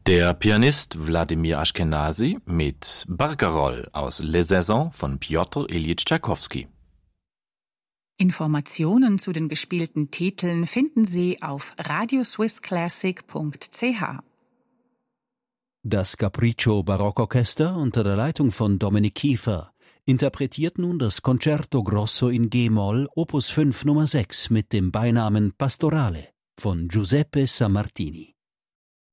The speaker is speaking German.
Der Pianist Wladimir Ashkenazy mit Barcarolle aus Les Saisons von Pjotr Iljitsch Tschaikowski. Informationen zu den gespielten Titeln finden Sie auf radioswissclassic.ch. Das Capriccio Barockorchester unter der Leitung von Dominik Kiefer interpretiert nun das Concerto Grosso in G-Moll Opus 5 Nummer 6 mit dem Beinamen Pastorale von Giuseppe Sammartini.